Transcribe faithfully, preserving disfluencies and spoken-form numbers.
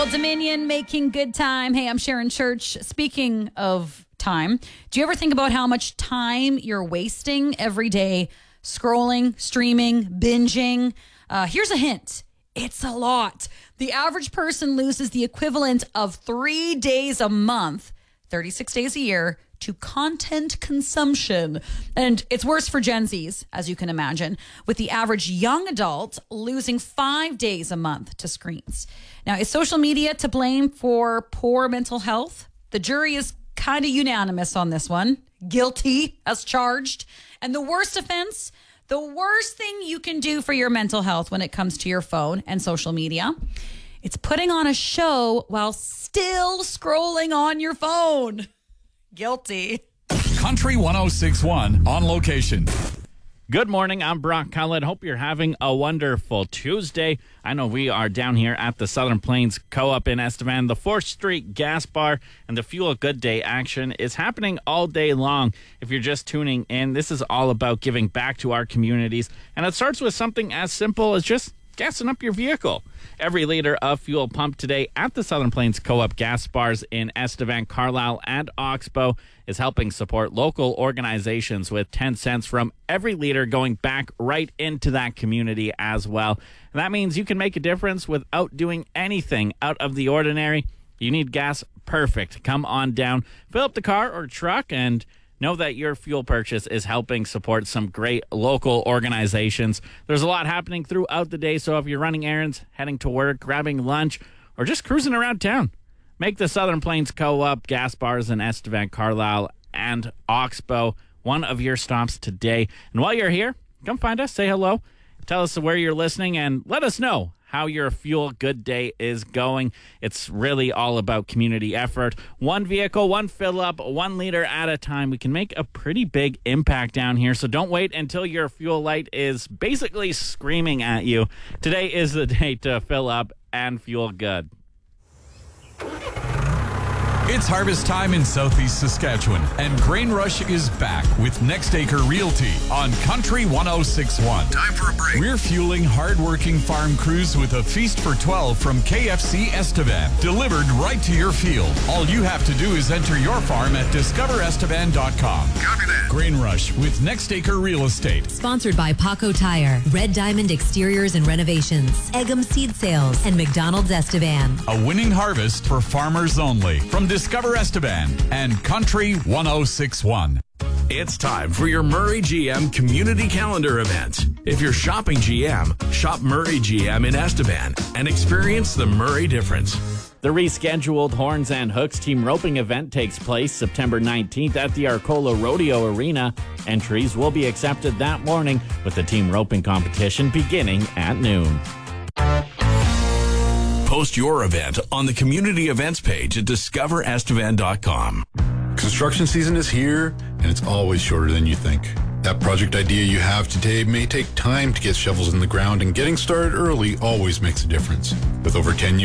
Dominion making good time. Hey, I'm Sharon Church. Speaking of time, do you ever think about how much time you're wasting every day scrolling, streaming, binging? Uh, here's a hint. It's a lot. The average person loses the equivalent of three days a month, thirty-six days a year, to content consumption. And it's worse for Gen Zs, as you can imagine, with the average young adult losing five days a month to screens. Now, is social media to blame for poor mental health? The jury is kind of unanimous on this one. Guilty as charged. And the worst offense, the worst thing you can do for your mental health when it comes to your phone and social media, it's putting on a show while still scrolling on your phone. Guilty. Country one oh six one on location. Good morning. I'm Brock Collett. Hope you're having a wonderful Tuesday. I know we are down here at the Southern Plains Co-op in Estevan. The fourth Street Gas Bar and the Fuel Good Day action is happening all day long. If you're just tuning in, this is all about giving back to our communities. And it starts with something as simple as just gassing up your vehicle. Every liter of fuel pumped today at the Southern Plains Co-op gas bars in Estevan, Carlisle, and Oxbow is helping support local organizations with ten cents from every liter going back right into that community as well. And that means you can make a difference without doing anything out of the ordinary. You need gas? Perfect. Come on down, fill up the car or truck, and know that your fuel purchase is helping support some great local organizations. There's a lot happening throughout the day, so if you're running errands, heading to work, grabbing lunch, or just cruising around town, make the Southern Plains Co-op gas bars in Estevan, Carlisle, and Oxbow one of your stops today. And while you're here, come find us, say hello, tell us where you're listening, and let us know how your Fuel Good Day is going. It's really all about community effort. One vehicle, one fill up, one liter at a time. We can make a pretty big impact down here, so don't wait until your fuel light is basically screaming at you. Today is the day to fill up and fuel good. It's harvest time in southeast Saskatchewan, and Grain Rush is back with Next Acre Realty on Country one oh six one. Time for a break. We're fueling hardworking farm crews with a feast for twelve from K F C Estevan, delivered right to your field. All you have to do is enter your farm at discover estevan dot com. Copy that. Grain Rush with Next Acre Real Estate. Sponsored by Paco Tire, Red Diamond Exteriors and Renovations, Eggum Seed Sales, and McDonald's Estevan. A winning harvest for farmers only. From Discover Estevan and Country one oh six one. It's time for your Murray G M Community Calendar event. If you're shopping G M, shop Murray G M in Estevan and experience the Murray difference. The rescheduled Horns and Hooks team roping event takes place September nineteenth at the Arcola Rodeo Arena. Entries will be accepted that morning with the team roping competition beginning at noon. Post your event on the community events page at discover estevan dot com. Construction season is here, and it's always shorter than you think. That project idea you have today may take time to get shovels in the ground, and getting started early always makes a difference. With over ten years